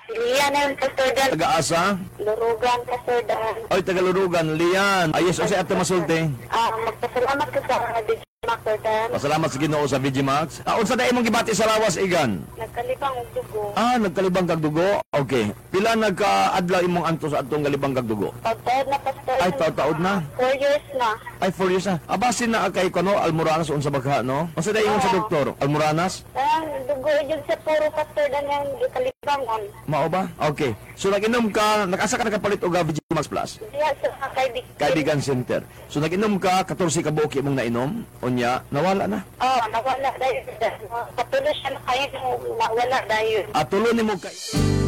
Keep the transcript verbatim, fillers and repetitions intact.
Lian na yung Pastor Dan. Taga-asa? Lurugan, Pastor Dan. Oy, taga-Lurugan. Lian. Ayos, o si Ate Masulti. Ah, magpasalamat ka sa mga D J Pastor Dan. Pasalamat sa Ginoo sa Vigimax. Ah, unsa na imong gibati sa lawas, Igan? Nagkalipang og dugo. Ah, nagkalibang kag dugo? Okay. Pila nagka-adlaw imong anto sa atong galibang kag dugo? Pagtaod na Pastor. Ay, taod-taod na. Four years na. Ay, four years na. Abasin na kay kuno Almoranas unsa bagha, no? Unsa na ingon sa doktor? Almoranas? Ang dugo yun sa puro Pastor Dan yung kalibangon. Mao ba? Okay. So nag-inom ka, nakasa ka nakapalit og ah, Vigimax Plus? Diya sa mga kaibigan. Kaibigan Center. So nag-inom ka, fourteen ka buok imong nainom, unya nawala na. Oo, nawala dahil. Patuloy siya na kayo nawala dahil. At tulo nimo kay